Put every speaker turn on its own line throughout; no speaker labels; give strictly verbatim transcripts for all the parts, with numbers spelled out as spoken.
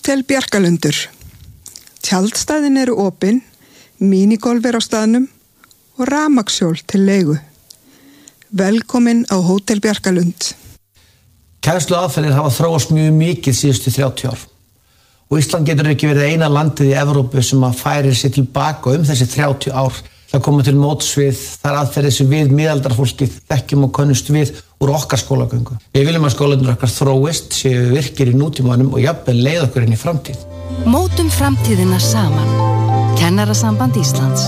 Hótel Bjarkalundur. Tjaldstæðin eru opin, minigolf er á staðnum og rafmagnshjól til leigu. Velkomin á Hótel Bjarkalund.
Kennsluaðferðir hafa þróast mjög mikið síðustu þrjátíu ár. Og Ísland getur ekki verið eina landið í Evrópu sem að færir sig tilbaka um þessi þrjátíu ár. Það koma til móts við þær aðferðir sem við miðaldarfólkið þekkjum og könnumst við úr okkar skólagöngu. Við viljum að skólarnir okkar þróist, séu virkir í nútímanum og jafnvel leið okkur inn í framtíð.
Mótum framtíðina saman. Kennarasamband Íslands.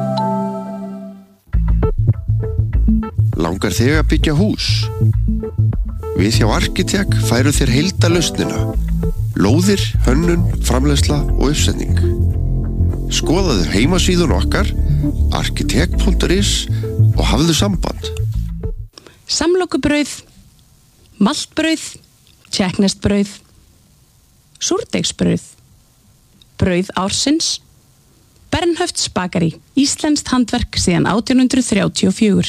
Langar þig að byggja hús? Við hjá Arkitek færu þér heildarlausnina. Lóðir, hönnun, framleiðsla og uppsetning. Skoðaðu heimasíðun okkar arkitek punktur is og hafðu samband.
Samlokubrauð, maltbrauð, tékkneskt-brauð, súrdeigsbrauð, brauð ársins, Bernhöfts bakari, íslenskt handverk síðan átján hundrað þrjátíu og fjögur.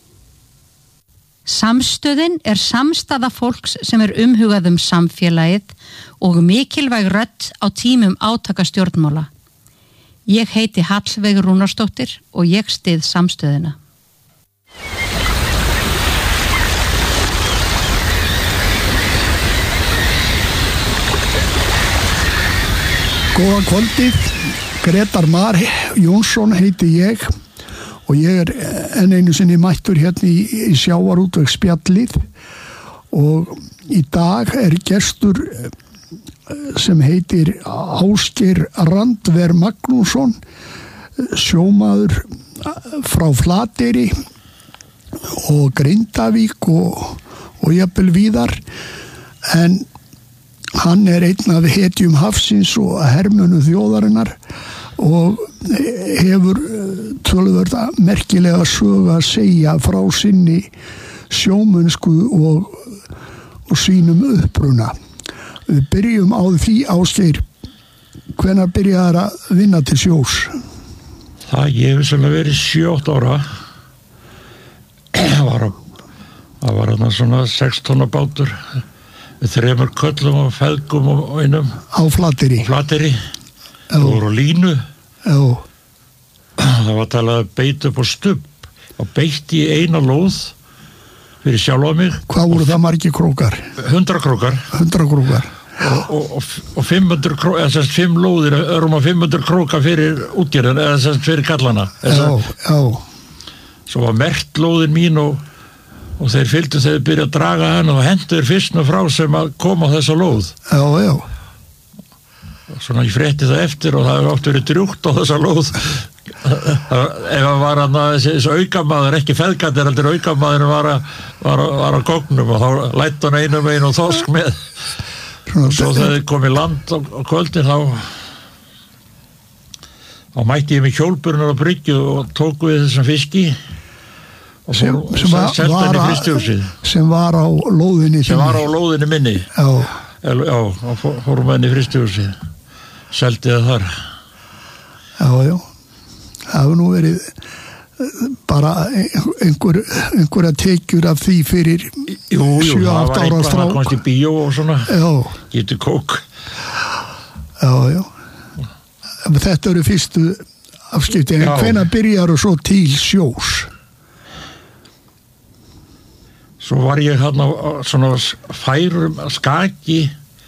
Samstöðin er samstaða fólks sem er umhugað um samfélagið og mikilvæg rödd á tímum átaka stjórnmála. Ég heiti Hallveig Rúnarsdóttir og ég styð samstöðina.
Góðan kvöldið, Gretar Mar Jónsson heiti ég og ég er enn einu sinni mættur hérna í, í sjávarútvegsspjallið og í dag er gestur sem heitir Ásgeir Randver Magnússon, sjómaður frá Flateyri og Grindavík og, og jafnvel víðar, en hann er einn af hetjum hafsins og hermönnum þjóðarinnar og hefur töluvert merkilega sögu að segja frá sinni sjómennsku og, og sínum uppruna. Við byrjum á því, Ásgeir, hvenær byrjaðir að vinna til sjós?
Það ég hef sem að verið sjö átta ára. Það var, það var þarna svona sex tonna bátur við þremur köllum og feðgum og einum.
Á Flateyri?
Á Flateyri. Það voru línu.
Já.
Það var talað að beita upp á stubb og beitti í eina lóð fyrir sjálfa mig.
Hvað voru það margir krókar?
Hundra krókar.
Hundra krókar.
Og, og, og fimm hundruð krókar, eða sérst fimm lóðir, erum að fimm hundruð krókar fyrir útgerðin, eða sérst fyrir kallana.
Já, já.
Svo var merkt lóðin mín og, og þeir fylgdu þegar byrja að draga hann og hendur þeir fyrstna frá sem að koma á þessa lóð.
Já, já.
Svona ég frétti það eftir og það hefur oft verið drjúgt á þessa lóð. Ef það var hann að þessi aukamaður, ekki feðgat er heldur aukamaður var að, var að, var að góknum og þá lætt hann einum einu og þorsk með. Og svo þegar þið komið land á, á kvöldin þá þá mætti ég með hjólburnar á bryggju og tók við þessum fiski og
sem,
fór,
sem, var,
seldi hann í
var,
frystihúsið
sem var á lóðinni
sem var á lóðinni minni
já,
já og fór, fórum hann í frystihúsið seldi það þar
já, já það hefur nú verið bara einhver, einhverja tekjur af því fyrir sjö átta ára strák.
Það komst í bíó og svona, getur kók.
Já, já. Þetta eru fyrstu afskipti, en hvenær byrjar þú svo til sjós?
Svo var ég hérna svona færum skaki,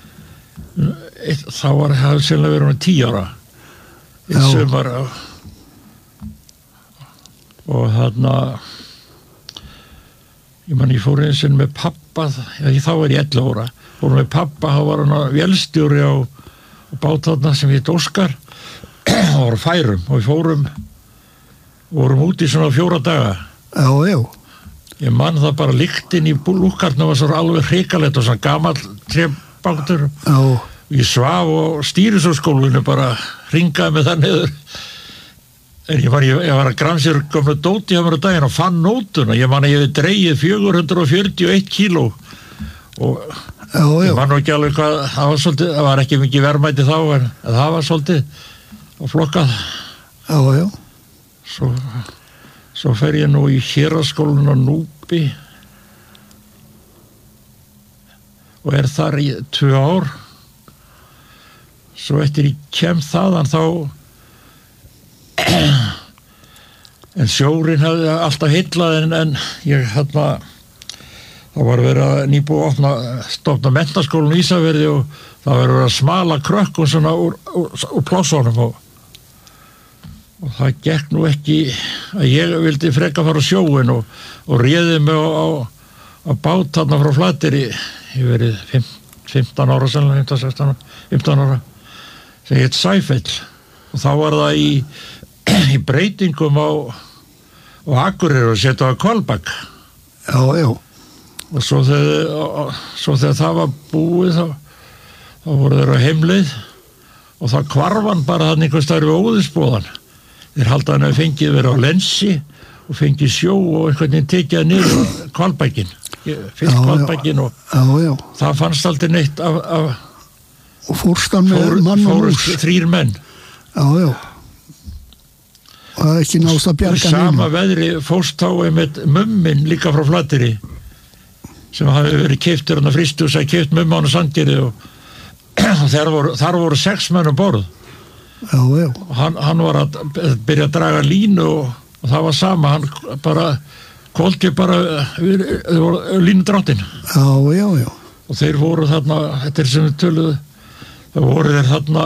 þá var það sennilega verið um tíu ára. Eitt sumar og þarna ég man ég fór eins og með pappa þá var ég ellefu ára fór með pappa, þá var hann vélstjóri á, á bát þarna sem heit Óskar og var á færum og við fórum vorum úti í svona fjóra daga
já, já
ég man það bara lyktin í lúkarna var svo alveg hrikalegt og svona gamall trébátur ég svaf og stýrisúrskólinu bara ringaði með það niður. En ég var, ég, ég var að gramsir komna dóti hjá mér á daginn og fann nótuna. Ég man að ég hefði dreigið fjögur hundruð fjörutíu og eitt kíló og já, já. Ég man nú ekki alveg hvað, það var svolítið, það var ekki mikið verðmæti þá, en það var svolítið og flokkað.
Já, já.
Svo, svo fer ég nú í héraðsskólann á Núpi og er þar í tvö ár svo eftir ég kem þaðan þá en sjórin hafði alltaf heillað en, en ég hérna það var verið að nýbúið að opna stofna menntaskólan í Ísafirði og það var verið að smala krökkum svona úr, úr, úr plássunum og, og það gekk nú ekki að ég vildi freka fara á sjóin og, og réði mig á, á, á bát þarna frá Flateyri ég verið fimmtán ára sennilega, fimmtán, sextán, fimmtán ára sem heit Sæfell og þá var það í, í breytingum á, á Akureyri og setja á Hvalbak
já, já
og svo þegar, svo þegar það var búið þá, þá voru þeir á heimleið og þá hvarfan bara hann einhvers staðar við Óðinsboðan þeir halda hann að fengið verið á Lensi og fengið sjó og einhvern veginn tekið niður Hvalbækin fyrst Hvalbækin og
já, já.
það fannst aldrei neitt af, af
og fórst hann með mann og hús
þrýr menn
já, já og það er ekki nást að bjarga
sama
nýjum
veðri fórst þá einmitt mummin líka frá Flateyri sem hafi verið keyptur hann að fristu og sæði keypt mumma hann á Sandgerði og, og þar, voru, þar voru sex menn um borð
já, já.
og hann, hann var að byrja að draga línu og, og það var sama hann bara kóldi bara línu dráttin
já, já, já
og þeir voru þarna þetta er sem við töluðu það voru þeir þarna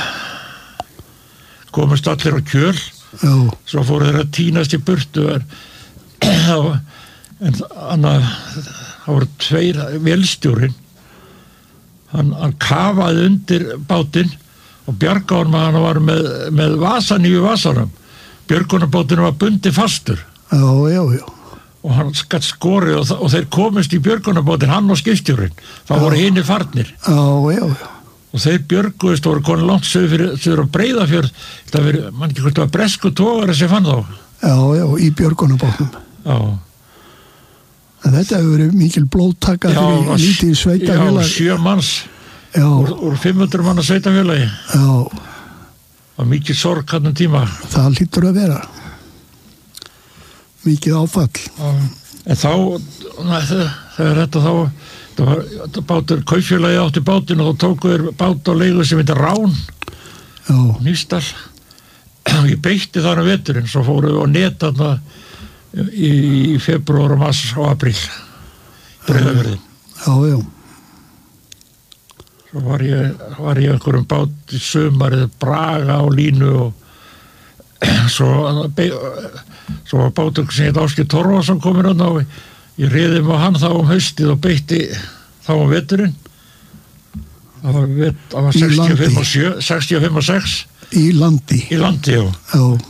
komist allir á kjöl
já.
svo fóru þeir að tínast í burtu en hann að það voru tveir velstjórinn hann, hann kafaði undir bátinn og bjargáðan hann var með, með vasan í vasanum björgunarbátinn var bundið fastur
já, já, já
og hann skatt skorið og, og þeir komist í björgunarbátinn hann og skipstjórinn það voru hinni farnir
já, já, já
og þeir björguðist og voru konið langt sögur fyrir, fyrir að Breiðafjörð það verið, mann ekki hvort það var bresku tógari sem fann þá
já, já, í björgunarbátnum
já
en þetta hefur verið mikil blóðtaka fyrir lítið sveitafélag
já, sjö manns
já.
Úr, úr fimm hundruð manna sveitafélagi
já
og mikið sorg hann um tíma
það hlýtur að vera mikið áfall
já. en þá þegar þetta þá það var þetta bátur, kaupfélagi átti bátinn og þá tóku þeir bát á leigu sem heitir Rán
já.
Nýstall og ég beitti þar um veturinn svo fóru við á net þarna í februar og mars og apríl Breiðafjörðin
já, já
svo var ég var ég einhverjum bát í sumarið Braga á línu og svo svo var bátur sem heit Áskir Torfason komin hann og ég réði mig á hann þá um haustið og beitti þá um veturinn það var, vet, það var sextíu og fimm og sjö sextíu og fimm og sex
í landi
í landi, já,
já.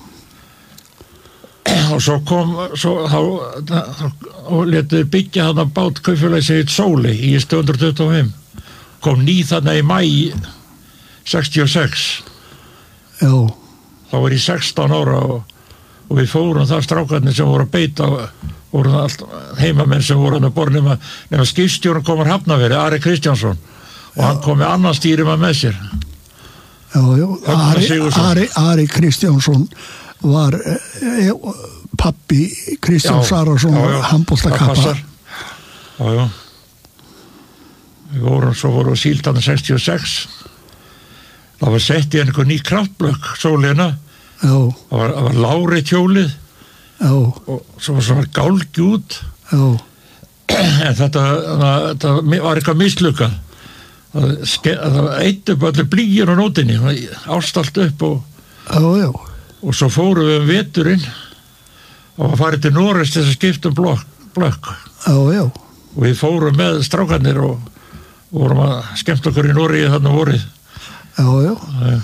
og svo kom svo, þá, þá, og letuði byggja þarna bát kaupfélagi sem heit Sóli í tvö hundruð tuttugu og fimm kom ný þarna í mæ sextíu og sex
já
þá var ég sextán ára og, og við fórum það strákarnir sem voru að beita voru allt heimamenn sem voru að borða nema, nema skipstjórinn komur Hafnarfirði, Ari Kristjánsson og hann kom með annan stýrimann með sér
já, já, Ari, Ari, Ari Kristjánsson var e, pappi Kristján Sarason handboltakappa
já, já við vorum, svo vorum við síld hann sextíu og sex það var sett í einhver ný kraftblökk Sólina
já.
það var, var lári tjólið
já.
og svo var svona gálgi út
já.
en þetta, þetta var eitthvað mislukað það, það eitt upp allir blígin á nótinni ástalt upp og,
já, já.
og svo fórum við um veturinn og farið til Noregs til þess að skipta um blökk, blökk.
Já, já.
og við fórum með strákarnir og vorum að skemmta okkur í Noregi þarna vorið
já, já.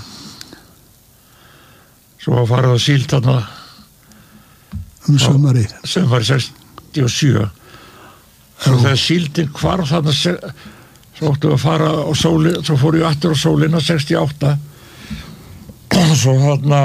svo var farið að síld þarna
um sömarið
sömarið sextíu og sjö svo þegar síldin hvarf þarna svo óttum við að fara á sólina svo fór ég aftur á sólina sextíu og átta svo þarna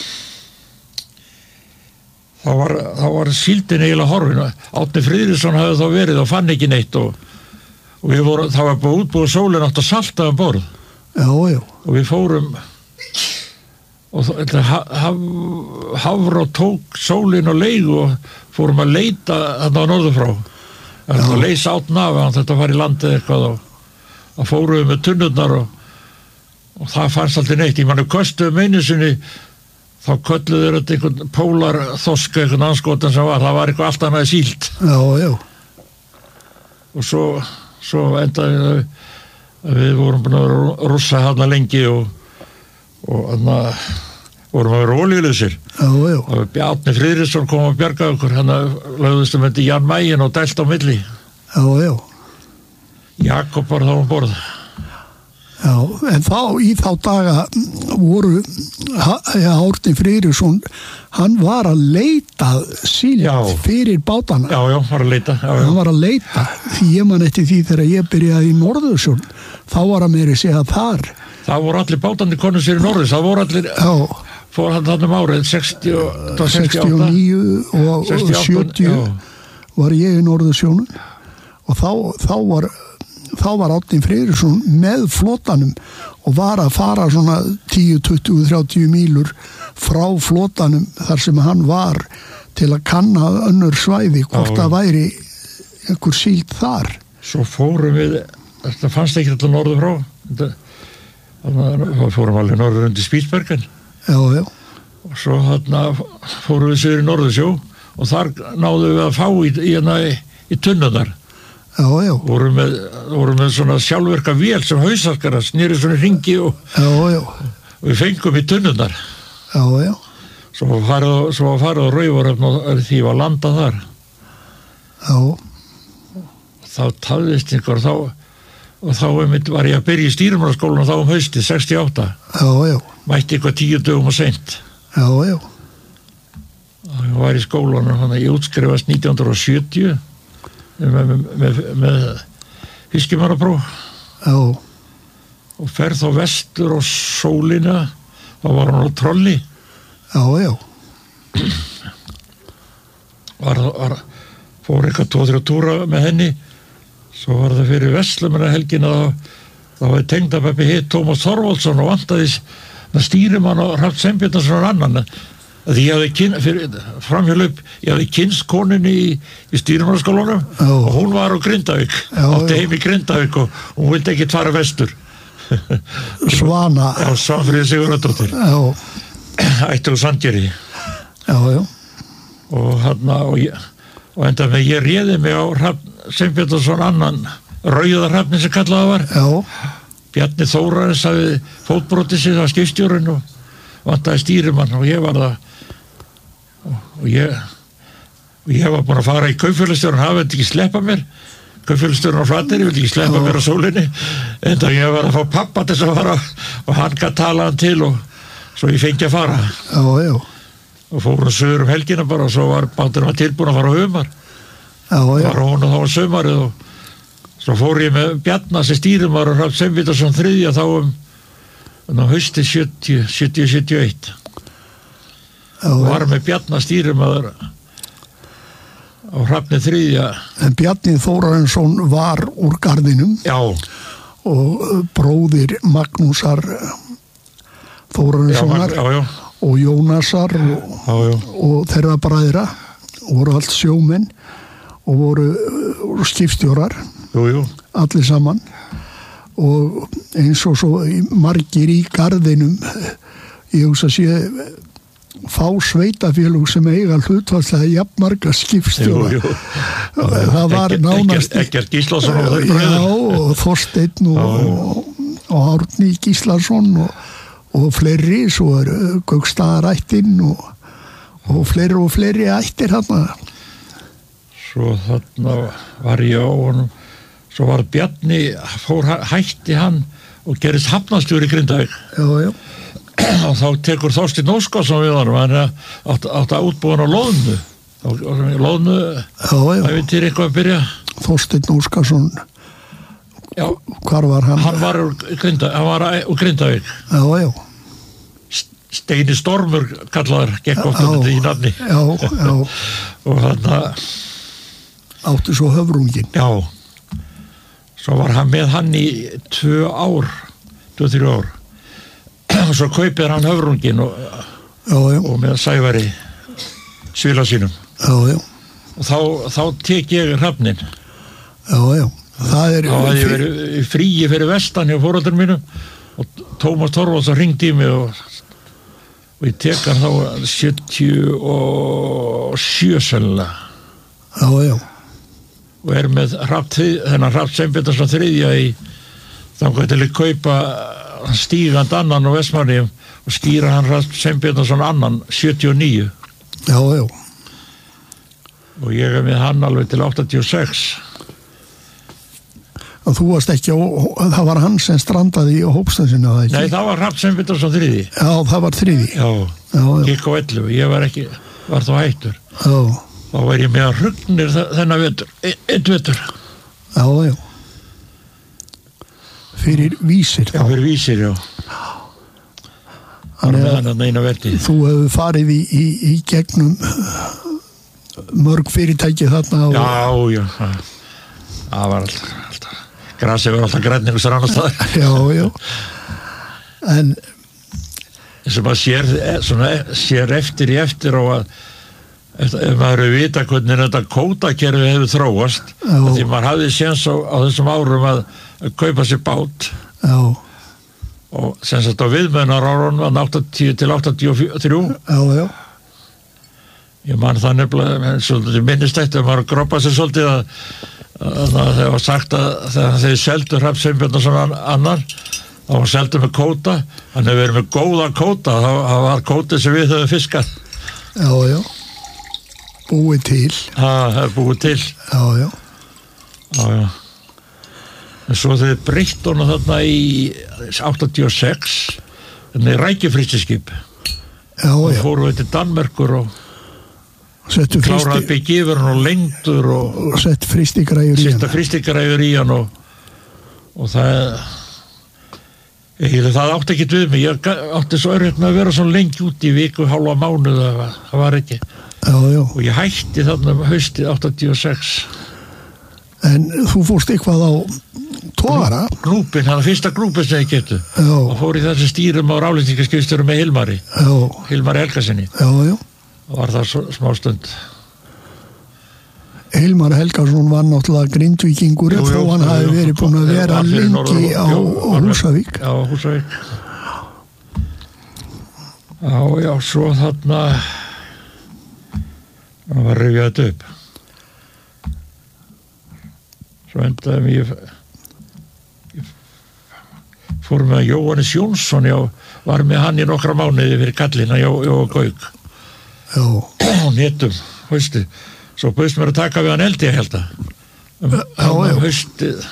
þá var, þá var síldin eiginlega horfin Árni Friðriksson hafði þá verið og fann ekki neitt og, og við vorum, það var búið útbúið sólin átt að salta um borð
já, já.
og við fórum og það haf, Hafró tók sólin og leigu og fórum að leita þarna á norður frá að leysa átn af að þetta var í landið eitthvað og að fórum við með tunnurnar og og það fannst aldrei neitt. Ég manni köstuðum einu sinni, þá kölluður þetta einhvern pólar þosk, einhvern anskotan sem var, það var eitthvað allt annað síld.
Já, já.
Og svo, svo endaði við vorum búin að rússa hana lengi og, og hana, vorum að vera olíulausir.
Já, já.
Og Bjarni Friðriksson kom að bjarga okkur, hann lögðist um þetta Jan Mayen og dælt á milli.
Já, já.
Jakob var þá um borð.
Já, en þá í þá daga voru Árni Friðriksson, hann var að leita síld fyrir bátana.
Já, já, var að leita. Já, já.
Hann var að leita, því ég man eftir því þegar ég byrjaði í Norðursjón, þá var hann meiri segja þar.
Það voru allir bátandi konur sér í Norðurs, það voru allir...
Já.
Fór hann þannig um árið, sextíu,
sextíu og níu og sjötíu var ég í Norðursjónum og þá, þá var, þá var Árni Friðriksson með flotanum og var að fara svona tíu, tuttugu, þrjátíu mílur frá flotanum þar sem hann var til að kanna önnur svæði hvort það væri einhver síld þar.
Svo fórum við, þetta fannst ekki alltaf norður frá, þá fórum alveg norður undir Spítsbergen.
Já, já.
Og svo þarna fórum við sér í Norðursjó og þar náðum við að fá í, í, í, í tunnunar.
Já, já.
Vorum með, vorum með svona sjálfverka vél sem hausarkara, snýri svona hringi og,
já, já.
og við fengum í tunnunar.
Já, já.
Svo var farið, svo var farið á Raufarhöfn og því var landað þar.
Já.
Þá tafðist einhver þá og þá einmitt var ég að byrja í stýrimannaskólanum þá um haustið, sextíu og átta.
Já, já.
Mætti eitthvað tíu dögum og seint.
Já, já.
Og ég var í skólanum, þannig að ég útskrifast nítján hundruð sjötíu með, með, með, með fiskimannapróf.
Já.
Og ferð þá vestur á Sólina, þá var hann á Trolli.
Já, já.
Var, var, fór eitthvað tvo, þrjá túra með henni. Svo var það fyrir Vestlumina helgin að þá var tengdapappi hitt Tómas Þorvaldsson og vantaði stýrimann og Hrafn Sveinbjarnarson og annan. Því ég hafði kyn, fyrir framhjálp, ég hafði kynst koninni í, í stýrimannaskólanum og hún var á Grindavík, já, átti heim í Grindavík og hún vildi ekki fara vestur.
Svana.
Já, Svanfríður Sigurðardóttir.
Já.
Ætti úr Sandgerði.
Já, já.
Og hann og ég, og enda með ég réði mig á Hrafn Sveinbjarnarson annan, Rauðarhrafnin sem kallaða var.
Já.
Bjarni Þórarins hafði fótbrotið sig á skipstjórinn og vantaði stýrimann og ég var það og, og ég og ég var búin að fara í kaupfélagstjórn, hann hafði ekki sleppa mér kaupfélagstjórn á Flateyri, vildi ekki sleppa mér á Sólinni en þá ég var að fá pappa til þess að fara og hann gæti tala hann til og svo ég fengi að fara.
Já, já.
Og fórum sögur um helgina bara og svo var báturinn var tilbúin að fara á humar.
Já, já.
Var hún og þá var sömarið og svo fór ég með Bjarna sem stýrimar og Hrafn Sveinbjarnarson þriðja þá um á hausti sjötíu, sjötíu, sjötíu og eitt. Og var með Bjarna stýrimaður á Hrafni þriðja.
En Bjarni Þórarinsson var úr Garðinum.
Já.
Og bróðir Magnúsar Þórarinssonar
já, já, já.
og Jónasar og,
já, já.
og þeirra bræðra voru allt sjómenn og voru skipstjórar.
Jú, jú.
Allir saman og eins og svo margir í Garðinum ég hugsa sé fá sveitafélug sem eiga hlutfallslega jafnmarga skipstjóra.
Jú, jú.
Það var nánast
Eggert Gíslason og þeir
bræður. Já, og Þorsteinn og, og, og Árni Gíslason og, og fleiri, svo er Gauksstaðarættin og, og fleiri og fleiri ættir hann.
Svo þarna var ég á honum. Svo var Bjarni, fór hætti hann og gerist hafnarstjóri í Grindavík.
Já, já.
Og þá tekur Þorsteinn Óskarsson við honum, hann átti átt að útbúin á Lóðnu. Lóðnu, það veit þér eitthvað að byrja.
Þorsteinn Óskarsson,
já.
Hvar var hann?
Hann var úr Grindavík, hann var úr Grindavík.
Já, já.
Steini Stormur kallaður, gekk oft um þetta í nafni.
Já, já.
Og hann
átti svo höfrungin.
Já. Svo var hann með hann í tvö ár, tvö, þrjú ár. Og svo kaupir hann höfrungin og,
já, já.
og með Sævari svila sínum.
Já, já.
Og þá, þá tek ég Hrafnin.
Já, já. Það er...
Þá hafði ég verið í fríi fyrir vestan hjá foreldrum mínum og Tómas Þorvaldsson hringdi í mig og, og ég tek hann þá sjötíu og sjö sennilega.
Já, já.
Og er með Hrafn, þennan Hrafn Sveinbjarnarson þriðja í þangað til að kaupa stígand annan á Vestmannaeyjum og skýra hann Hrafn Sveinbjarnarson annan sjötíu og níu.
Já, já.
Og ég er með hann alveg til áttatíu og sex.
Og þú varst ekki, og það var hann sem strandaði í hópstæðsinu, það ekki?
Nei, það var Hrafn Sveinbjarnarson þriðji.
Já, það var þriðji.
Já,
já, já.
Gikk á ellefu, ég var ekki, var þá hættur.
Já.
Þá var ég með að hrugnir þennan vetur, einn vetur.
Já, já. Fyrir vísir þá.
Já, fyrir vísir, já. Það var með hann að neina vertið.
Þú hefur farið í, í, í gegnum mörg fyrirtæki þarna og...
Já, já, það, það var alltaf, alltaf, grasið var alltaf grænir og sér annars staðar.
Já, já. En...
eins og maður sér, svona, sér eftir í eftir og að ef maður hefur vita hvernig þetta kótakerfi hefur þróast, því maður hafði séns á, á þessum árum að, að kaupa sér bát.
Já.
Og sem sagt á viðmiðunarárunum áttatíu til áttatíu og þrjú.
Já, já.
Ég man það nefnilega, svolítið minnistætt ef maður groppa sér svolítið að, að það var sagt að þegar þeir seldu Hrafn Sveinbjarnarson annar, þá var seldu með kóta, hann hefur verið með góða kóta, það var kótið sem við höfum fiskað.
Já, já. Búið til.
Það er búið til.
Já, já.
Já, já. En svo þeir breytt hana þarna í áttatíu og sex, þannig rækjufristiskip.
Já, já.
Og fórum við til Danmerkur og
settu
kláraði byggifurinn og lengdur og,
og sett fristigræjur í hann.
Setta fristigræjur í hann og, og það eiginlega það átti ekkert við mig. Ég átti svo örfitt með að vera svo lengi út í viku, hálfa mánuð, það, það var ekki.
Já, já.
Og ég hætti þarna haustið áttatíu og sex.
En þú fórst eitthvað á togara?
Grúpin, hann fyrsta grúpin sem ég getu.
Já.
Og fór í þessi stýrum á ráðlýsingaskipstjórum með Hilmari.
Já.
Hilmari Helgasinni.
Já, já.
Og var það svo, smá stund.
Hilmar Helgason var náttúrulega grindvíkingur þó hann hafi verið búin að vera lengi á Húsavík.
Já, Húsavík. Já, já, svo þarna það var rifjað þetta upp. Svo endaði mig ég, ég fór með Jóhannes Jónsson, ég var með hann í nokkra mánuði fyrir kallina, Jó, Jó og Gauk.
Já.
Og netum, haustu. Svo bauðst mér að taka við hann eldi, ég held að. Um,
já, já.
Haustið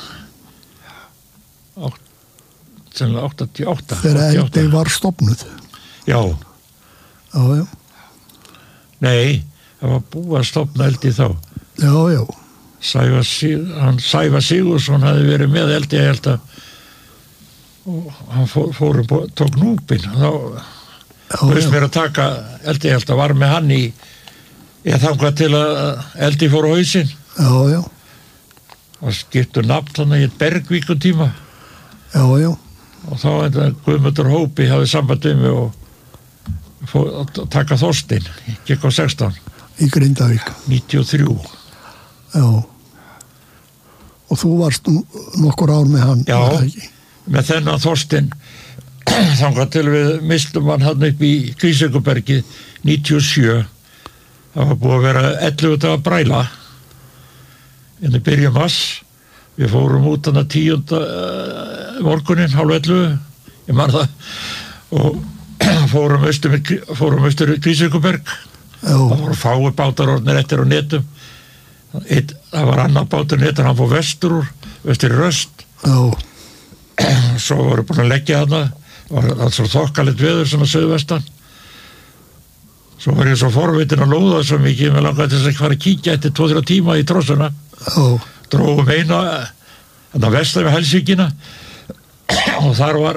sennilega áttatíu og átta.
Þegar eldi var stofnuð.
Já.
Já, já.
Nei, það var búið að stofna eldi þá.
Já, já.
Sævar, hann Sævar Sigursson hafði verið með eldi, ég held að og hann fór, fór tók núpin þá bauðst mér að taka eldi, ég held að var með hann í ég þangað til að eldi fór á hausinn.
Já, já.
Það skiptu nafn þannig í Bergvíkun tíma.
Já, já.
Og þá enda Guðmundur Hópi hafði samband við mig og fór að taka Þorstein, gekk á sextán.
Í Grindavík.
níutíu og þrjú.
Já. Og þú varst nokkur ár með hann.
Já, með þennan Þorstein þangað til við mistum hann hann upp í Kvísökubergi níutíu og sjö. Það var búið að vera ellefu daga bræla inn í byrjun mars. Við fórum út hann að tíunda uh, morgunin, hálf ellefu, ég man það, og fórum austur, fórum austur Kvísökuberg. Það voru fái bátarornir eftir á netum. Eitt, það var annar bátur netur, hann fór vestur úr, vestur í Röst.
Já.
Svo voru búin að leggja þarna, það var svo þokkalegt veður svona suðvestan. Svo var ég svo forvitin að lóða svo mikið, með langaði til þess að fara að kíkja eftir tvo til þrjá tíma í trossuna.
Oh.
Drófum eina, þannig að vestan við Helsvíkina og þar var,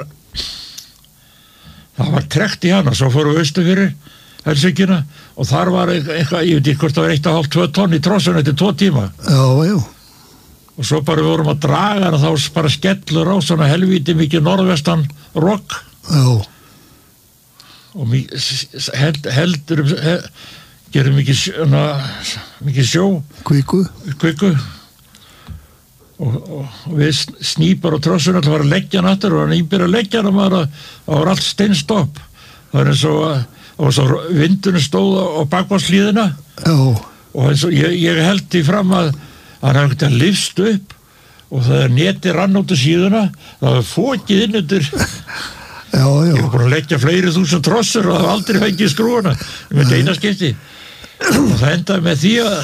það var trekt í hana, svo fórum við austur fyrir Helsvíkina og þar var eitthvað, ég veit ekki hvort það var eitt og hálft tvö tonn í trossuna eftir tvo tíma.
Já, já.
Og svo bara við vorum að draga hana, þá bara skellur á svona helvíti mikið norðvestan rokk.
Já.
Og held, heldur hel, gerum mikið sjó, mikið sjó
kviku
kviku og, og við snýpar og trossur alltaf var að leggja hann aftur og hann íbyrja að leggja hann og maður að það var allt steinstopp. Það var eins og að og svo vindurinn stóð á bakvarslíðina og eins og ég, ég held í fram að hann hafði ekkert að lyfst upp og það er neti rann út á síðuna það var fókið inn undir
já, já.
Ég var búin að leggja fleiri þúsund trossur og það var aldrei fengið skrúuna með eina skipti og það endaði með því að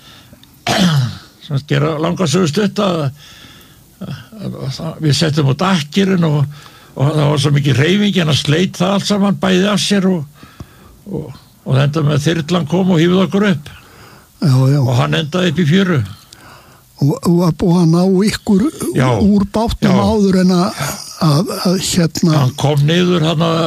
svona gera langa sögu stutt að, að, að, að við settum út akkirinn og, og það var svo mikið hreyfing en að sleit það allt saman bæði af sér og og, og það endaði með að þyrlan kom og hýfði okkur upp
já, já.
Og hann endaði upp í fjöru
og, og var búið að ná ykkur já. Úr bátnum já. Áður en að, að, að hérna
hann kom niður hann að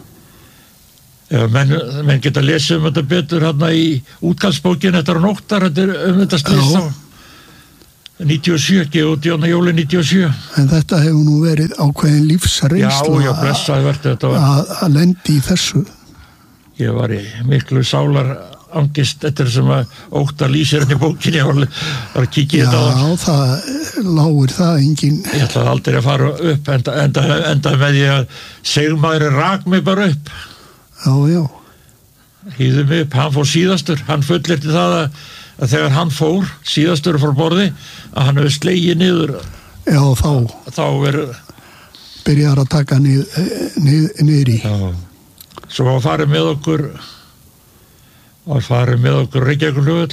já, menn, menn geta lesið um þetta betur hann í útkallsbókin eftir að nóttar um þetta slýst á níutíu og sjö, ekki út í ána jóli níutíu og sjö
en þetta hefur nú verið ákveðin lífsreynsla
já, já, blessaði verði þetta
að, að lendi í þessu
ég var í miklu sálar angist eftir sem að Óttar lýsir henni bókinni og var að kíkja þetta á
já, það lágur það engin
ég ætlaði aldrei að fara upp enda, enda, enda með því að segmaðurinn rak mig bara upp
já, já
hýði mig upp, hann fór síðastur hann fullirti það að, að þegar hann fór síðastur frá borði að hann hefur slegið niður
já, þá
þá verður
byrjar að taka niður, niður, niður í
já svo var farið með okkur var farið með okkur Reykjavíkurflugvöll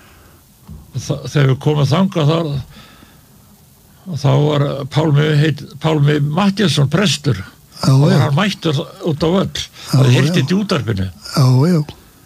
og þa- þegar við komum þangað þar þá var Pálmi, heit, Pálmi Matthíasson prestur
já,
og
já.
hann mættur út á völl það hirti í útarpinu
já, já.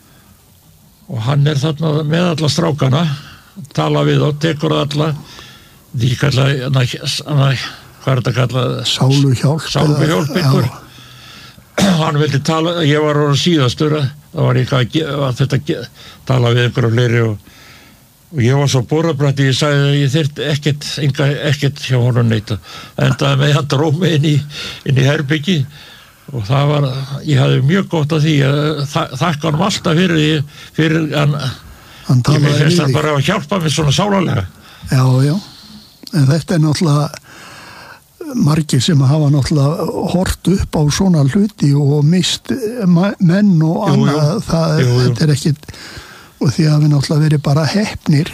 og hann er þarna með alla strákana tala við og tekur alla því kalla hvað er þetta kallað
sáluhjálp
sáluhjálp ykkur hann vildi tala, ég var orðinn síðastur það var eitthvað að þetta tala við einhverja fleiri og, og ég var svo borabrætti, ég sagði að ég þyrfti ekkert, enga, ekkert hjá honum neitt endaði með hann drómi inn í inn í herbyggi og það var, ég hafði mjög gott að því að þakka honum alltaf fyrir fyrir hann,
hann
ég með þess að bara að hjálpa mér svona sálarlega
já, já, en þetta er náttúrulega margir sem hafa náttúrulega hort upp á svona hluti og mist menn og annað jú, jú. Það jú, jú. Þetta er ekkit og því að við náttúrulega verið bara heppnir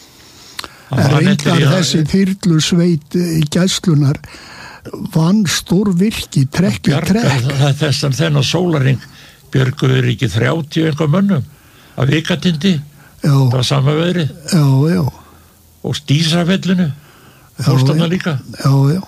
en reyndar þessi þyrlusveit í gæslunar vann stór virki trekk í trekk
það er þess að þennan sólaring björguður ekki þrjátíu einhver mönnum af vikatindi það var sama veðrið
já, já.
og Stísafellinu fórstanna líka
já, já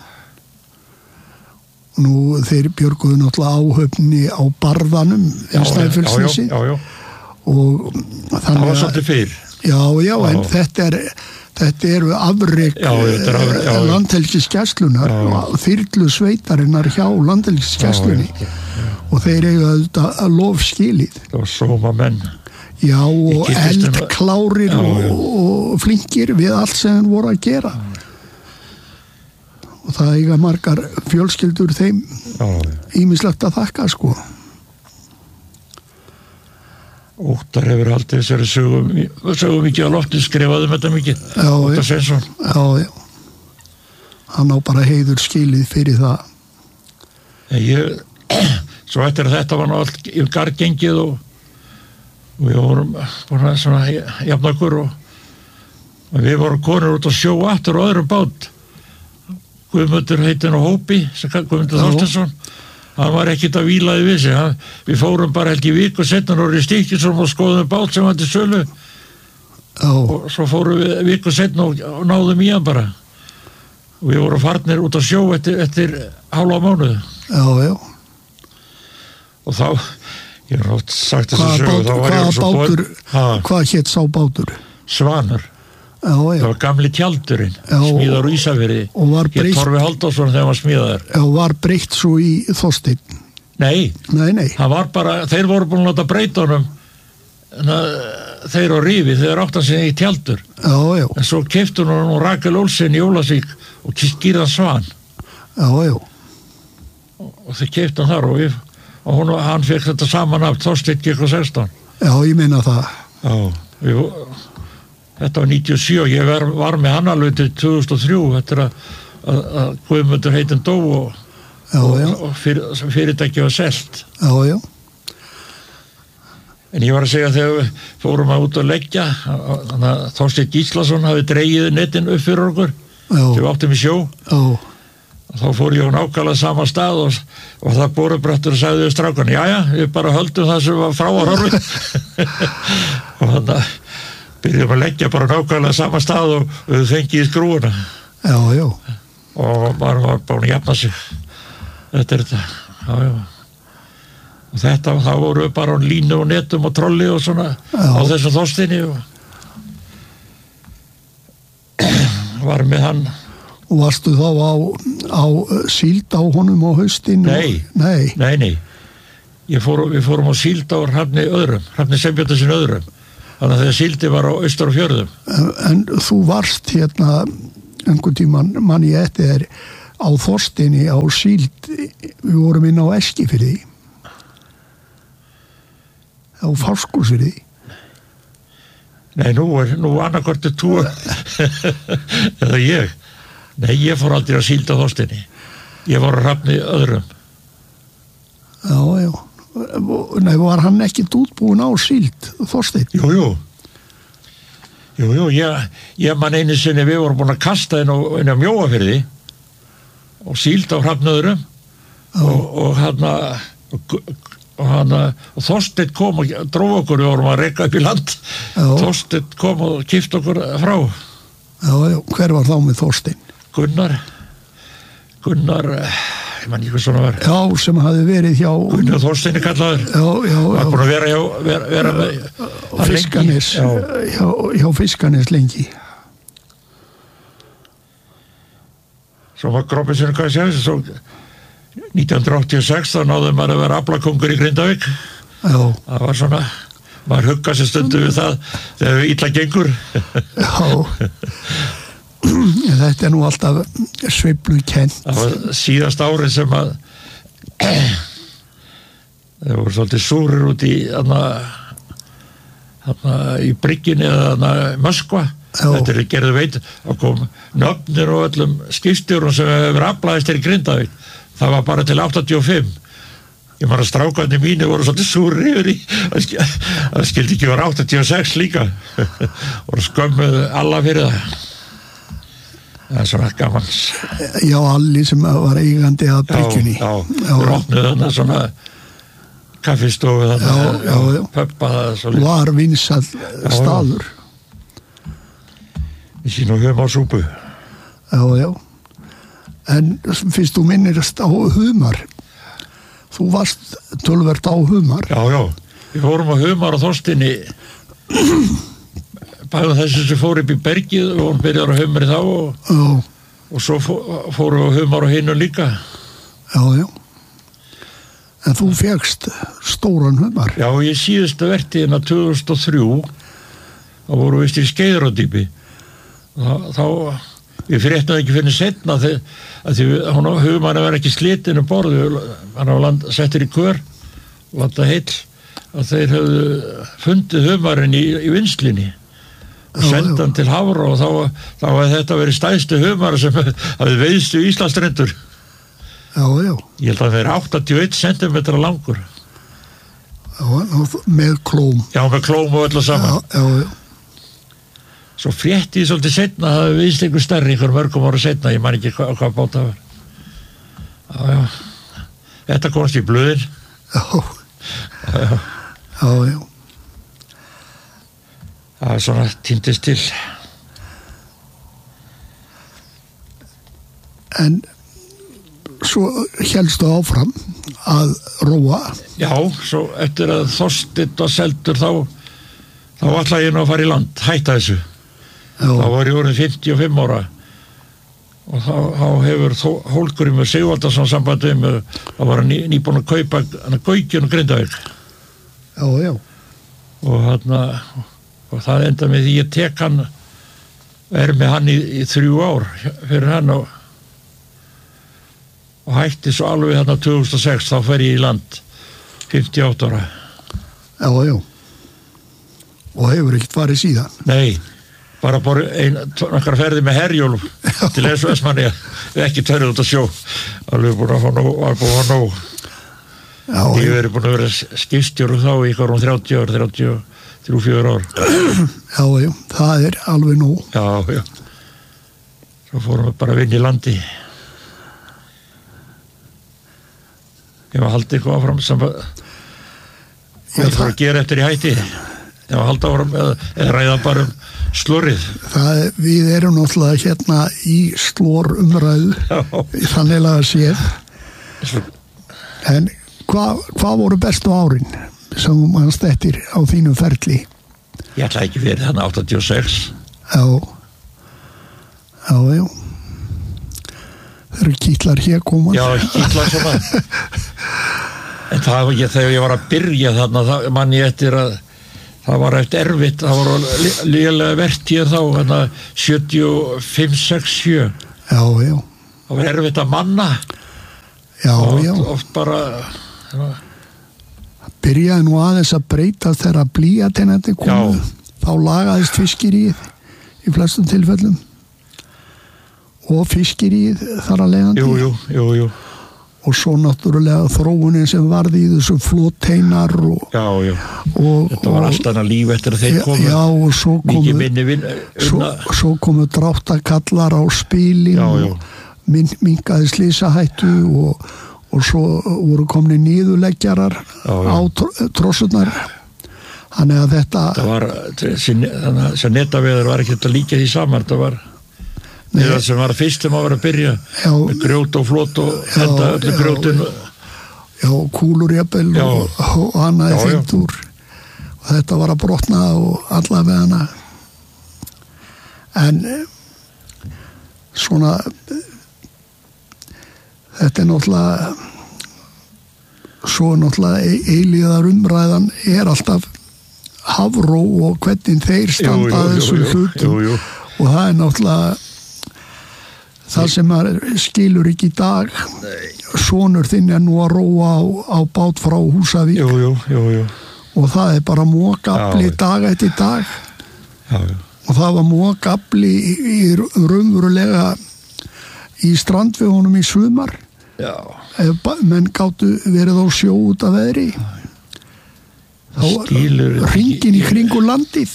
nú þeir björguðu náttúrulega áhöfni á Barðanum í Snæfellsnesi og þannig
það var svolítið fyrr
já, já, en já. Þetta er þetta eru afrek landhelgisgæslunar og þyrlu sveitarinnar hjá landhelgisgæslunni og þeir eiga auðvitað að lof skilið
og sóma menn
já, og eldklárir og, og flinkir við allt sem þeir voru að gera og það eiga margar fjölskyldur þeim ýmislegt að þakka sko
Óttar hefur aldrei þessari sögum sögum mikið á lofti skrifaði um þetta mikið Óttar Sveinsson
já, já hann á bara heiður skilið fyrir það
en ég svo eftir að þetta var ná allt í gargengið og, og við vorum búin að svona jafna okkur og, og við vorum konur út að sjó aftur á öðrum bát Guðmundur heitin og Hópi Guðmundur Þorsteinsson hann var ekkert að vílaði við sig hann, við fórum bara held í viku setna og í Stykkishólm og skoðum bát sem var til sölu
oh.
og svo fórum við viku setna og, og náðum í hann bara og við vorum farnir út á sjó eftir, eftir hálfa mánuð
já, já
og þá ég har nátt sagt þessu sögu
þá var ég svo bátur hvað hétt sá bátur?
Svanur
Já, já.
Það var gamli tjaldurinn smíðar úr Ísafirði hér Torfi Halldórsson þegar hann var smíðaður
Já, var breytt svo í Þorsteinn
Nei,
nei, nei.
Það var bara, þeir voru búin að láta breyta honum þeir á Rífi þeir áttan sig í tjaldur
já, já.
en svo keyptu hann og Rakel Olsen í Ólasvík og skýrðan Svan
já, já.
og, og þeir keyptu hann þar og, við, og hún, hann fekk þetta saman af Þorsteinn G K sextán
Já, ég meina það
Já, við þetta var níutíu og sjö, ég var, var með hann alveg til tvö þúsund og þrjú eftir að, að, að Guðmundur heitinn dó og,
já,
og,
já.
og fyrir, fyrirtæki var selt.
Já, já.
En ég var að segja þegar við fórum að út að leggja, þannig að Þorsteinn Gíslason hafi dregið netin upp fyrir okkur, þegar við áttum í sjó.
Já.
Þá fór ég á nákvæmlega sama stað og, og það borubrættur og sagði við strákan, jæja, við bara höldum það sem var frá að horfa. Og þannig að byrjum að leggja bara nákvæmlega sama stað og við fengið í skrúuna.
Já, já.
Og maður var búin að jafna sig. Þetta er þetta, já, já. Og þetta, þá voru við bara á línu og netum og trolli og svona já. Á þessum Þorsteini og var með hann.
Og varstu þá á, á síld á honum á haustin?
Nei,
og, nei,
nei, nei. Ég fór, við fórum á síld á Hrafni öðrum, Hrafni Sveinbjörnsson öðrum. Þannig að þegar síldi var á Austur og Fjörðum.
En, en þú varst hérna, einhvern tímann mann ég eftir þér á Þorsteini á síld, við vorum inn á Eskifirði, á Fáskursfirði.
Nei, nú er, nú annarkvort er tú eða ég. Nei, ég fór aldrei að sílda Þorsteini. Ég var að Hrafni öðrum.
Já, já. Nei, var hann ekkert útbúin á síld, Þorsteinn?
Jú, jú. Jú, jú, ég, ég man einu sinni við vorum búin að kasta inn á, inn á Mjóafirði og síld á Hrafni öðrum og, og hann að og hann og Þorsteinn kom og dróf okkur, við vorum að reka upp í land. Já. Þorsteinn kom og kipti okkur frá.
Já, já, hver var þá með Þorsteinn?
Gunnar Gunnar, ég man ekki hvað svona var.
Já, sem hafi verið hjá
Gunnar Þorsteini kallaður.
Já, já, já.
Var búin að vera hjá vera, vera með
Fiskanes, hjá, hjá Fiskanes lengi.
Svo var Grópinssson, hvað sé þessu, svo nítján hundruð áttatíu og sex þá náði maður að vera aflakongur í Grindavík.
Já.
Það var svona, maður hugga sér stundu við það þegar við illa gengur.
Já. Þetta er nú alltaf sveiflu kennt.
Það var síðast árið sem að það voru svolítið súrir út í þarna, þarna í brygginni eða þarna Moskva. Þetta er gerðu veit og kom nöfnir og öllum skipstjórum sem hefur aflaðist í Grindavík. Það var bara til áttatíu og fimm. Ég man að strákarnir mínu voru svolítið súrir yfir í það skildi ekki vera áttatíu og sex líka voru skömmuð alla fyrir það. Það er svona gaman.
Já, allir sem var eigandi að bryggjunni.
Já, já, við opnuðu þarna svona kaffistofu þarna, pöppa það.
Var vinsall staður.
Við sínum höfum á súpu.
Já, já. En fyrst þú minnirst á humar, þú varst tölvert á humar.
Já, já. Við fórum á humar á Þorsteini bæðum þessu sem fór upp í bergið og hún byrjar á humri þá og, og svo fórum við humar á hinu líka.
Já, já. En þú fékkst stóran humar.
Já, ég síðustu verti hérna tvö þúsund og þrjú þá vorum við í Skeiðarárdýpi. Þá, við fréttum ekki fyrir setna þegar því humarinn var ekki slitinn um borðu, hann var land, settur í kör, landa heill, að þeir hefðu fundið humarinn í, í vinslinni. Og senda hann til Hafró og þá, þá hefði þetta verið stæðstu humar sem hafði veiðst í Íslandsstrendur.
Já, já.
Ég held að það er áttatíu og einn sentimetra langur.
Já, með klóm.
Já, með klóm og öllu saman.
Já, já, já.
Svo frétti ég svolítið setna að það hefði veiðst einhver stærri einhver mörgum ára setna, ég man ekki hvað, hvað bát það var. Já, já. Þetta komst í blöðin.
Já.
Já, já.
Já, já.
Það er svona týndist til.
En svo hélstu áfram að róa.
Já, svo eftir að Þorsteinn var seldur þá þá ætlaði ég nú að fara í land, hætta þessu. Já. Þá var ég orðinn fimmtíu og fimm ára og þá, þá hefur Hólgrímur Sigvaldason sambandið með þá var hann ný, nýbúin að kaupa hann að Gaukjun og Grindavík.
Já, já.
Og hann og það enda með því ég tek hann er með hann í, í þrjú ár fyrir hann og, og hætti svo alveg hann á tvö þúsund og sex þá fer ég í land fimmtíu og átta ára.
Já, já. Og hefur ekkert farið síðan?
Nei, bara bara ein, nokkra ferði með Herjólf til S O S-manni, ekki törið út að sjó, alveg búin að fá nóg, var búin að fá nóg. Já, ég hef verið búin að vera skipstjóri þá í ykkur um þrjátíu ár, þrjátíu og þrjú, fjögur ár.
Já, já, það er alveg nóg.
Já, já. Svo fórum við bara að vinna í landi. Ég var haldið eitthvað áfram sem að ég fór að gera eftir í hætti. Ég var haldið áfram eða, eða ræða bara um slorrið.
Það, við erum náttúrulega hérna í slor umræðu, þannig að séð. En hvað hva voru bestu árin sem mannst eftir á þínum ferli?
Ég ætla ekki verið þannig áttatíu og sex.
Já, já, já. Það eru kýtlar hér komað.
Já, kýtlar svona. En það var ég, þegar ég var að byrja þarna, það mann ég eftir að það var eftir erfitt, það var lélega verkt hér þá, hérna sjötíu og fimm, sex, sjö.
Já, já.
Það var erfitt að manna.
Já,
og
já.
Oft bara... Það
byrjaði nú aðeins að breyta þegar blýatennandi komu. Þá lagaðist fiskiríð í flestum tilfellum. Og fiskiríð þar að leiðandi.
Jú, jú, jú, jú.
Og svo náttúrulega þróunin sem varði í þessu flotteinar og...
Já, já.
Og,
þetta var allt annað líf eftir að þeir komu.
Já, og svo komu...
Mikið minni vinna.
Svo, svo komu dráttakallar á spilin. Já, já. Og min, minkaði slysahættu og, og svo voru komni niðurleggjarar á trossurnar. Þannig að þetta...
Það var... Þannig að þessi netaveður var ekki þetta líka því saman. Það var... Það sem var fyrst sem að vera að byrja já, með grjót og flott og henda öllu grjótin.
Já, kúlur jafnvel og, og annaði fengt úr. Og þetta var að brotna og allavega hana. En svona þetta er náttúrulega svo náttúrulega eilíðar umræðan er alltaf Hafró og hvernig þeir standa að þessum hlutum.
Jú, jú.
Og það er náttúrulega það sem maður skilur ekki í dag. Sonur þinn er nú að róa á, á bát frá Húsavík.
Jú, jú, jú, jú.
Og það er bara mókafli dag eftir dag.
Já, já.
Og það var mókafli í, í raunverulega í strandvegunum í sumar.
Já.
Ef menn gáttu verið á sjó út af veðri. Þá var hringin í kringu landið.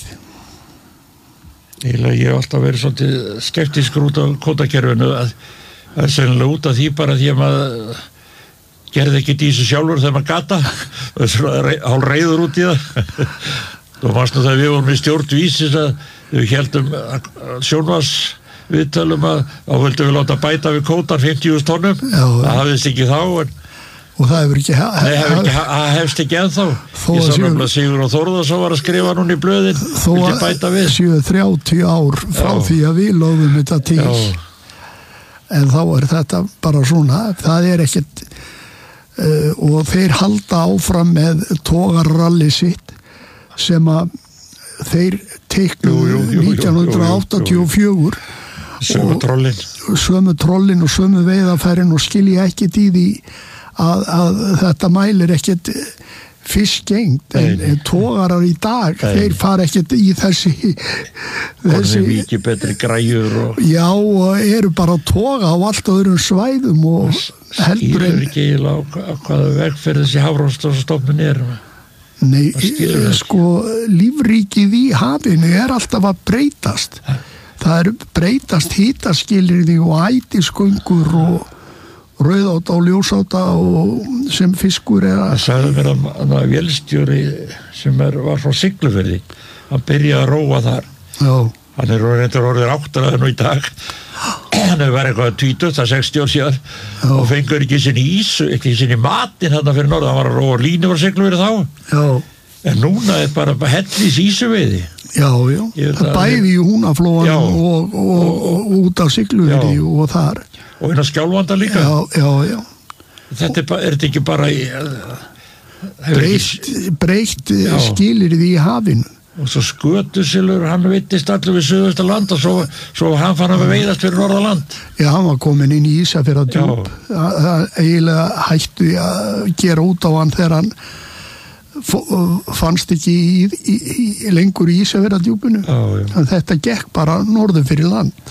Ég hef alltaf verið svolítið skeptískur út á kvótakerfinu að það er sennilega út af því bara því að maður gerði ekki dísu sjálfur þegar maður gata og hálf reyður út í það. Þá varst nú þegar við vorum í stjórnvísis að við heldum sjónvars viðtölum að þá vildum við láta bæta við kvótan fimmtíu þúsund tonnum. Það hafðist ekki þá en
og það hefur ekki
það hefur ekki, hefst ekki ennþá ég sá náttúrulega Sigur og Þórðarsson var að skrifa núna í blöðin vildi bæta við
þó séu þrjátíu ár frá Já. Því að við lögum þetta til Já. En þá er þetta bara svona það er ekkert uh, og þeir halda áfram með togarralli sitt sem að þeir teiknuðu nítján hundrað áttatíu og fjögur
sömu trollin
sömu trollin og sömu veiðarfærin og skilja ekkert í því Að, að þetta mælir ekkert fiskgengt en, en togarar í dag Nei. Þeir fara ekkert í þessi
þessi mikið betri græjur og...
já og eru bara að toga á allt öðrum svæðum og heldur
en ekki á, á hvaða vegferð þessi hafrannsóknastofnun er
Nei, sko lífríkið í hafinu er alltaf að breytast Hæ? Það er breytast hitaskilyrði og ætisgöngur og rauðáta og ljósáta og sem fiskur er að...
Það sagði mér að, að vélstjóri sem er, var frá Siglufirði, hann byrjaði að róa þar.
Já.
Hann er reyndur orðið áttræður nú í dag. Hann hefur verið eitthvað tvítugt, það er sextíu ár síðan Já. Og fengur ekki sinni ís, ekki sinni matinn hann fyrir norða, hann var að róa línu frá Siglufirði þá.
Já.
En núna er bara hellis ísuveiði.
Já, já. Það bæði í Húnaflóanum og, og, og, og út af Siglufirði og þar.
Og hérna Skjálfanda líka
já, já, já.
Þetta er, er þetta ekki bara í,
breytt, breytt skilir því í hafinu
og svo skötusilur hann vittist allir við Suðvesturland og svo, svo hann fann að veiðast fyrir Norðaland
já, hann var komin inn í Ísafjarðardjúp það eiginlega hættu að gera út á hann þegar hann fannst ekki í, í, í, lengur í Ísafjarðardjúpinu. Þetta gekk bara norður fyrir land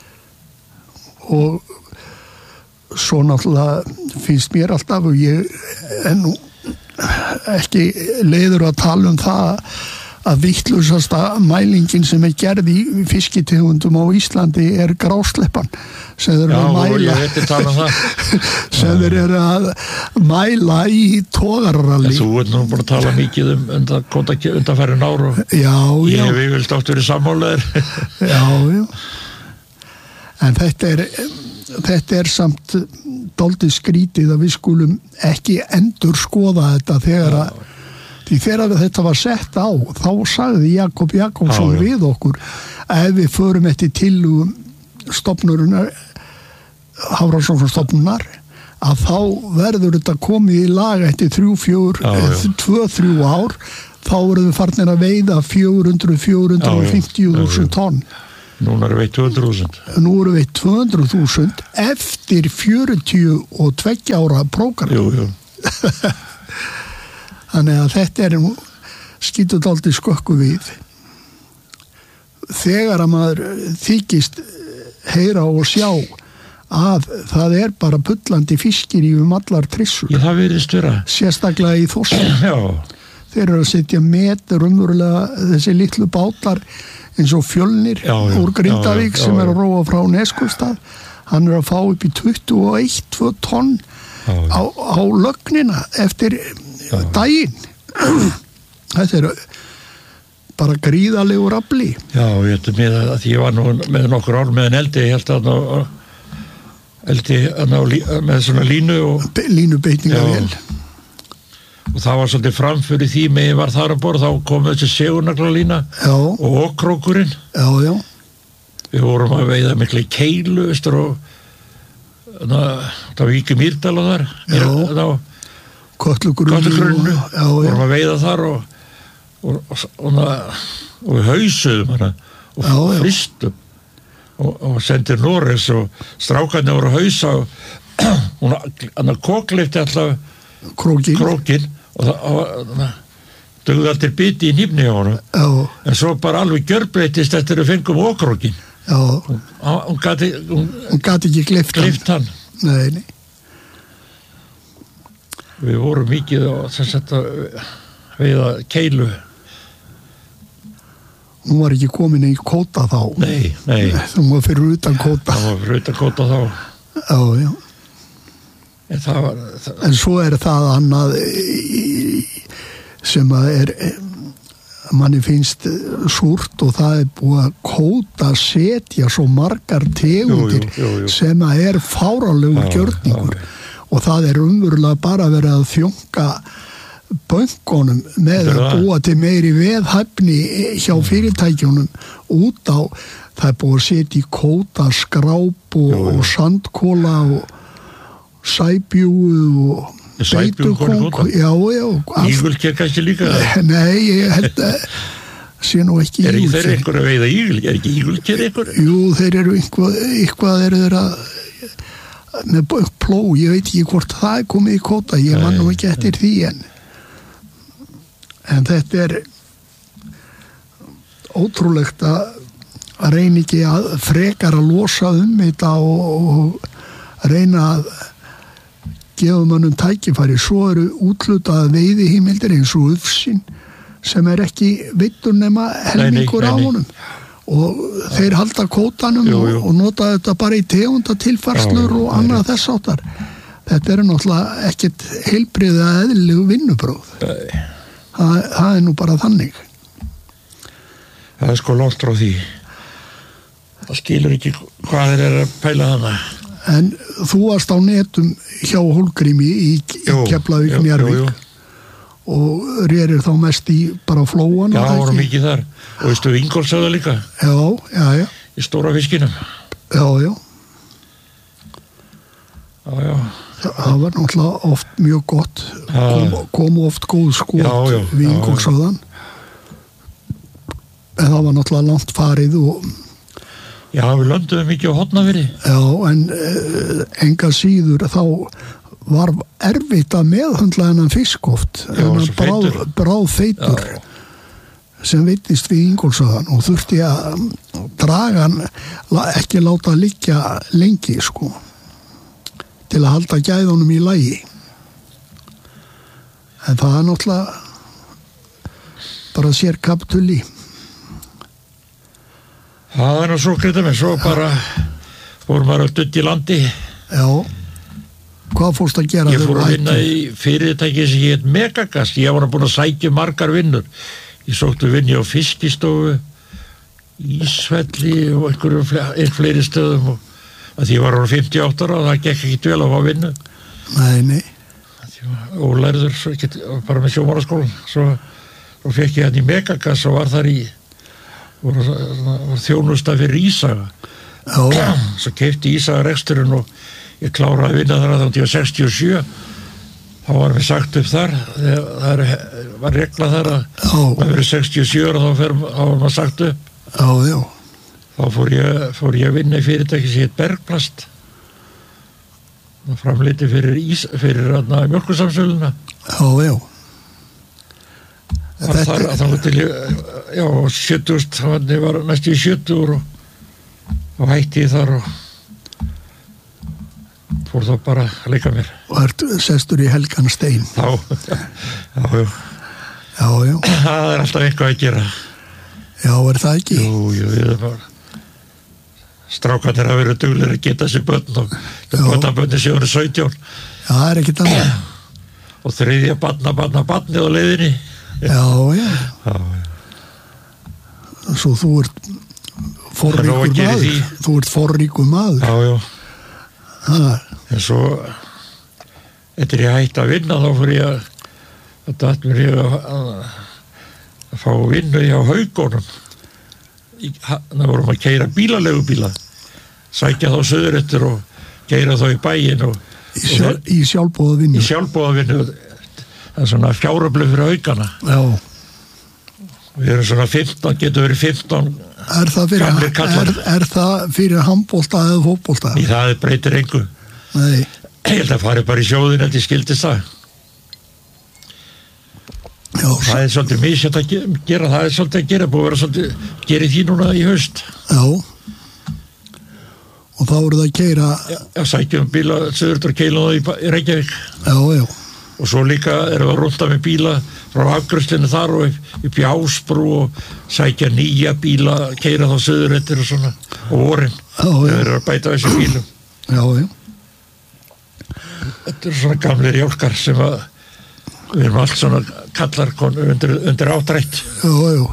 og svo náttúrulega finnst mér alltaf og ég er nú ekki leiður að tala um það að vittlausasta mælingin sem er gerð í fiskitegundum á Íslandi er grásleppan sem þeir eru að mæla sem þeir eru að mæla í togararalli.
Þú ert nú búin að tala mikið um undanfærin ár og
já, já.
Ég hef yfirleitt oft verið sammálaður.
Já, já. En þetta er þetta er samt dálítið skrítið að við skulum ekki endur skoða þetta þegar að því þegar þetta var sett á þá sagði Jakob Jakobsson við okkur að ef við förum eftir tillögum stofnurinnar Hafrannsóknastofnunar að þá verður þetta komið í lag eftir þrjú, fjögur, tvö, þrjú ár þá verður við farnir að veiða fjögur hundruð, fjögur hundruð fimmtíu þúsund tonn.
Núna erum við tvö hundruð þúsund.
Nú erum við tvö hundruð þúsund eftir fjörutíu og tveggja ára prógram.
Jú, jú.
Þannig að þetta er skýtur dálítið skökku við. Þegar að maður þykist heyra og sjá að það er bara pullandi fiskir í um allar trissur.
Já, það virðist vera.
Sérstaklega í Þorski.
Já.
Þeir eru að setja metur umverulega þessi litlu bátar eins og Fjölnir
já, já,
úr Grindavík
já, já,
sem
já.
er að róa frá Neskustad. Hann er að fá upp í tuttugu og eitt til tvö tonn já, já. Á, á lögnina eftir já, daginn. Þetta er bara gríðalegur afli.
Já, ég held með að því ég var nú með nokkur ár með en eldi, ég held að ná, eldi að ná, með svona línu og
Be, línubeitningavél.
Og það var svolítið framfyrir því með ég var þar að borð, þá kom þessi segurnaglalína og okkrókurinn.
Já, já.
Við vorum að veiða miklu keilu, veistur, og það var ekki Mýrdal og þar.
Já.
Þá,
Kötlugrunnu.
Já, já. Vorum að veiða þar og, og, og, og, og við hausuðum hana og já, fristum og, og sendir Norris og strákarnir voru að hausa og hún hann koklifti alltaf
krókin,
krókin og það dugði allir biti í nýfni á hana en svo bara alveg gjörbreytist eftir að fengum okkrókin hún gati hún,
hún gati ekki klift
hann
nei, nei.
Við vorum mikið og þess að veiða keilu
hún var ekki komin í kóta þá
nei, nei
hún var fyrir utan kóta
hún var fyrir utan kóta þá
já, já
En, það var, það...
en svo er það annað sem að er manni finnst súrt og það er búið að kóta setja svo margar tegundir
jú, jú, jú, jú.
sem að er fáránlegur gjörningur og það er umverulega bara verið að þjónka bönkunum með að búa til meiri veðhæfni hjá fyrirtækjunum út á það er búið að setja í kóta skrápu og sandkóla og sæbjúu og beitukong já, já
ígulker kannski líka
nei, ég held að sé nú ekki
er ekki þeir einhver að veiða ígul er ekki ígulker einhver
jú, þeir eru einhvað, eitthvað eru þeir að með pló, ég veit ekki hvort það er komið í kóta, ég man nú ekki eftir því en en þetta er ótrúlegt að að reyna ekki að frekar að losa um þetta og, og reyna að gefa mannum tækifæri, svo eru útlutað veiðiheimildir eins og Ufsinn sem er ekki veittur nema helmingur á honum og þeir halda kótanum jú, jú. Og, og nota þetta bara í tegundatilfærslur og annað þess áttar þetta er náttúrulega ekkert heilbrigða eðlilegu vinnubróð það, það er nú bara þannig
það er sko langt frá því það skilur ekki hvað þeir eru að pæla hana
en þú varst á netum hjá Hólgrími í, í Keflavík Njarðvík og rérir þá mest í bara flóan
já, það voru mikið þar og veistu Ingólfsöða líka
já, já, já
í stóra fiskinum
já, já
já, já
það var náttúrulega oft mjög gott kom, kom oft góð skot já, já, við Ingólfsöðan en það var náttúrulega langt farið og
já, við lönduðum mikið á Hornafirði
já, en uh, enga síður þá var erfitt að meðhundla hennan fisk oft, hennan bráð, bráð feitur Já. sem veittist við Ingólfsöðan og þurfti að draga hann, ekki láta liggja lengi sko, til að halda gæðunum í lagi. En það er náttúrulega bara sér kapituli.
Það er nú svo krytta með, svo bara fór maður að dutt í landi.
Já. Hvað fórst að gera?
Ég fór að vinna í fyrirtæki sem heit Megagas. Ég var búin að sækja margar vinnur. Ég sóttu vinni á Fiskistofu, Ísfelli og einhverjum fle- fleiri stöðum og að því ég var á fimmtíu og átta ára og það gekk ekki vel að fá vinnu.
Nei, nei.
Ólærður, svo ekki, bara með sjómannaskólan. Svo, svo fekk ég hann í Megagas og var þar í var, var þjónusta fyrir Ísaga.
Já.
Svo keypti Ísaga reksturinn og ég kláraði að vinna þar að þá ég var sextíu og sjö. Þá var mér sagt upp þar, það var regla þar að maður verið sextíu og sjö og þá, fer, þá var maður sagt upp.
Já, já.
Þá fór ég, fór ég að vinna í fyrirtæki sem heit Bergplast. Það framleiti fyrir, ís, fyrir mjölkursamsöluna.
Já, já.
Var þetta... þar, þá til ég, já, sjötugust, þannig var næstu í sjötugur og, og hætti ég þar og fór þá bara að leika mér.
Og ert sestur í Helgan Stein.
Já, já, já.
Já, já.
Það er alltaf eitthvað að gera.
Já, er það ekki?
Jú, jú, ég er bara... Strákarnir hafa verið duglegir að geta sér börn og börnabörnir séu hann sautján.
Já, það er ekkert annað.
Og þriðja barna, barna, barnið á leiðinni.
Já, já.
Já, já.
Svo þú ert forríkur maður. Þú ert forríkur maður.
Já, já.
Það.
En svo, eftir ég hætti að vinna, þá fór ég að, að datt mér ég að, að, að fá vinnu hjá Haugunum. Það vorum að keyra bílaleigubíla, sækja þá söður eftir og keyra þá í bæinn og
í, sjálf, og í sjálfboðavinnu.
Í sjálfboðavinnu, það er svona fjáröflug fyrir Haugana.
Já.
Við erum svona fimmtán, getur verið fimmtán gamlir kallar.
Er, er það fyrir handbolta eða fótbolta?
Í það breytir engu.
Nei.
Ég held að fari bara í sjóðin eftir skildist það.
Já,
það er svolítið misjætt að gera, það er svolítið að gera, búið að vera svolítið, gerir því núna í haust.
Já. Og þá eru það að keyra...
Já, já sækjum bíla, söður og keilum það í, í Reykjavík.
Já, já.
Og svo líka erum við að rúnda með bíla frá afgröslinu þar og upp í Ásbrú og sækja nýja bíla, keyra þá söður eftir og svona, og vorin.
Já, já.
Við erum að bæta þessi bílum.
Já, já.
Þetta eru svona gamlir jálkar sem að við erum allt svona kallar undir, undir átrætt.
Já, já.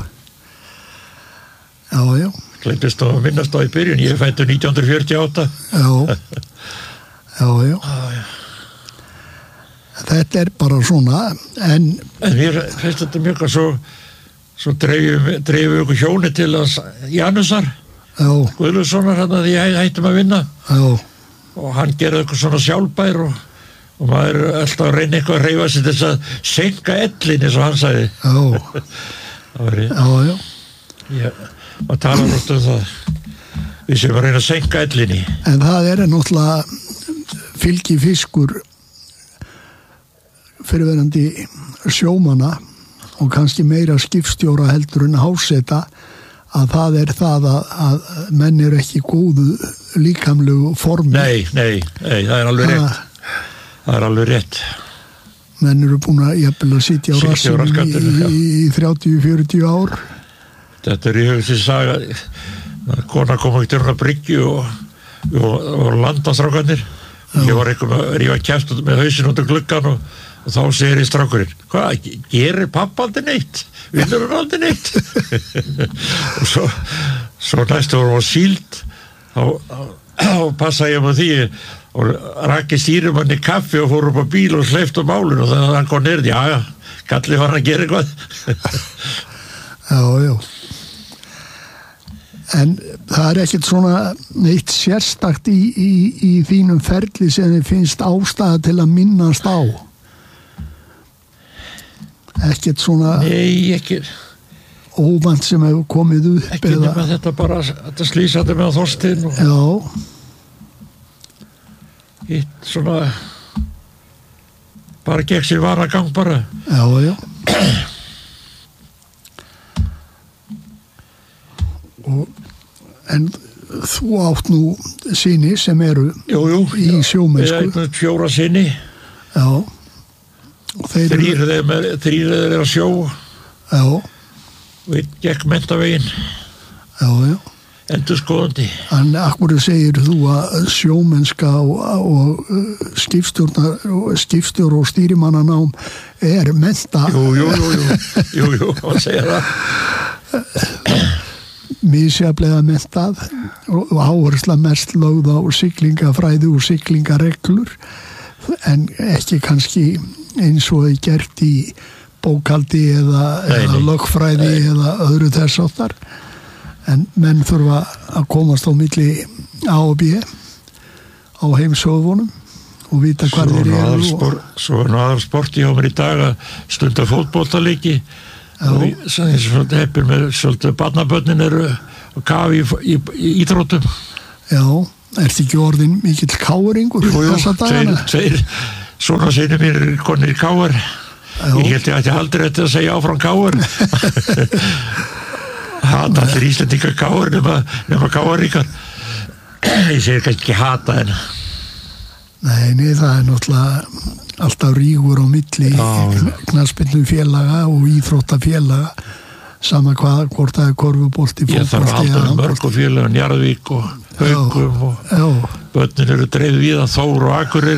Já, já.
Gleymist að minnast á í byrjun, ég er fættur nítján hundruð fjörutíu og átta.
Já. Já, já.
Ah, já.
Þetta er bara svona, en...
En mér finnst þetta mjög að svo, svo dreifum við okkur hjóni til að Janusar.
Já.
Guðlussonar hann að ég hættum að vinna.
Já.
Og hann gerði eitthvað svona sjálfbær og og maður er alltaf að reyna eitthvað að reyfa sig til þess að senka ellin eins og hann sagði.
Já.
Það
já, já.
Ég, maður tala nátt um það. Við sem að reyna að senka ellinni.
En það er náttúrulega fylgi fiskur fyrirverandi sjómanna og kannski meira skipstjóra heldur en háseta að það er það að, að menn er ekki góðu líkamlegu formi.
Nei, nei, nei, það er alveg rétt. Það er alveg rétt.
Menn eru búin að jafnvel að sitja á rassinum í, í, í þrjátíu til fjörutíu ár.
Þetta er í hugsi saga. Kona kom ekki til að bryggju og, og, og landastrákanir. Ég var eitthvað, ég var kæft með hausinn út af gluggan og, og þá segir ég strákurinn, hvað, gerir pappa aldrei neitt? Vinnur hann aldrei neitt? Og svo, svo næstu vorum við síld, þá, þá passa ég með því og rakki stýrumanni kaffi og fór upp á bíl og hleypt á málun og þannig að hann kom nýrði, já, já, Kalli var að gera eitthvað.
Já, já. En það er ekkert svona neitt sérstakt í, í, í þínum ferli sem þið finnst ástæða til að minnast á? Ekkert svona...
Nei, ekki...
Óvænt sem hefur komið upp
ekki eða... Ekki nema þetta bara, þetta slýsandi með Þorstein og...
Já.
Hitt svona bara gekk sér varagang bara.
Já, já. Og, en þú átt nú syni sem eru
jú, jú,
í sjómennsku.
Ég ætti fjóra syni.
Já.
Þrýr þeir er að sjó.
Já.
Og einn gekk menntaveginn.
Já, já.
Endurskoðandi.
En akkur segir þú að sjómennska og, og skipstjórnar og skipstjór og stýrimannanám er mennta.
Jú, jú, jú, jú, jú, jú, hvað segir það?
Misjaflega menntað og áhersla mest lögð á siglingafræði og siglingareglur en ekki kannski eins og þau gert í bókaldi eða, eða lögfræði nei. Eða öðru þess áttar. En menn þurfa að komast á milli A og B á heimsögunum og vita hvað þeir eru.
Og... Svo er nú aðal sporti hjá mér í dag að stunda fótboltaleiki og eins og þetta heppir með svolítið barnabörnin eru og kafi í, í, í íþróttum.
Já, ertu ekki orðin mikill káringur þessa dagana?
Tveir, tveir svona sinni mér er konir í káar. Ég held ég ætti aldrei þetta að segja áfram káar. Hata allir Íslendingar káar nema, nema káaríkar. Ég segir kannski ekki hata en
Nei, nei, það er náttúrulega alltaf rígur á milli knattspyrnufélaga og íþróttafélaga sama hvað, hvort það er korfubolti, fótbolti.
Ég þarf að halda um mörgum félagum, Njarðvík og Haugum og börnin eru dreifð víða, Þór og Akureyri